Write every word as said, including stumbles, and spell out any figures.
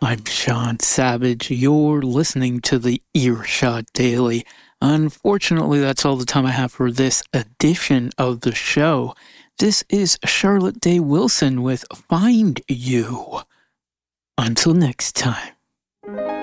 I'm Sean Savage. You're listening to the Earshot Daily. Unfortunately, that's all the time I have for this edition of the show. This is Charlotte Day Wilson with Find You. Until next time.